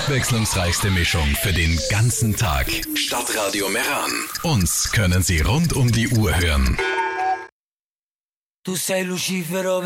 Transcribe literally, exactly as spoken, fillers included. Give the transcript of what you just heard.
abwechslungsreichste Mischung für den ganzen Tag. Stadtradio Meran. Uns können Sie rund um die Uhr hören. Tu sei Lucifero